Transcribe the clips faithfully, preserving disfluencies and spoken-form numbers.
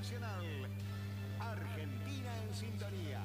Nacional. Argentina en sintonía.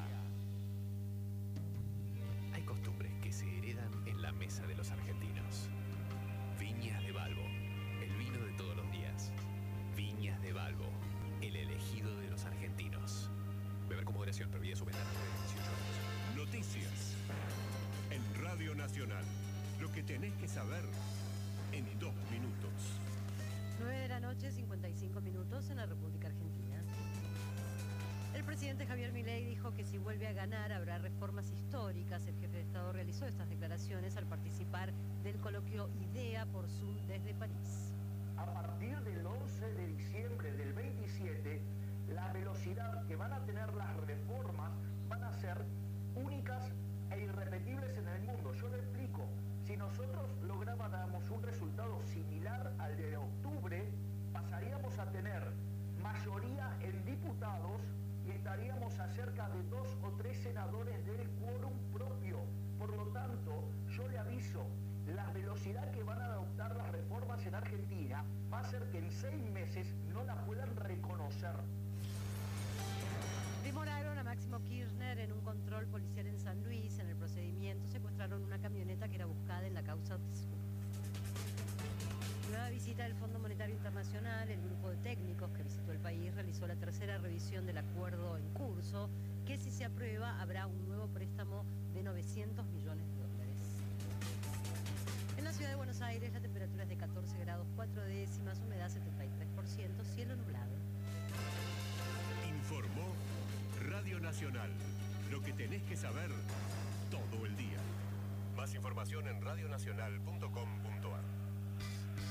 Hay costumbres que se heredan en la mesa de los argentinos. Viñas de Balbo, el vino de todos los días. Viñas de Balbo, el elegido de los argentinos. Beber con moderación, prohibida su venta de dieciocho años. Noticias en Radio Nacional. Lo que tenés que saber en dos minutos. nueve de la noche, cincuenta y cinco minutos en la República Argentina. El presidente Javier Milei dijo que si vuelve a ganar habrá reformas históricas. El jefe de Estado realizó estas declaraciones al participar del coloquio IDEA por Zoom desde París. A partir del once de diciembre del veintisiete, la velocidad que van a tener las reformas van a ser únicas e irrepetibles en el mundo. Yo le explico. Si nosotros lográramos un resultado similar al de octubre, pasaríamos a tener mayoría en diputados y estaríamos a cerca de dos o tres senadores del quórum propio. Por lo tanto, yo le aviso, la velocidad que van a adoptar las reformas en Argentina va a ser que en seis meses no la puedan reconocer. Demoraron a Máximo Kirchner en un control policial en San Luis. En el procedimiento secuestraron una camioneta que era buscada en la causa Sur. Nueva visita del Fondo Monetario Internacional. El grupo de técnicos que visitó el país realizó la tercera revisión del acuerdo en curso, que si se aprueba habrá un nuevo préstamo de novecientos millones de dólares. En la ciudad de Buenos Aires la temperatura es de catorce grados cuatro décimas, humedad setenta y tres por ciento, cielo nublado. Informó Radio Nacional. Lo que tenés que saber todo el día. Más información en radionacional punto com punto ar.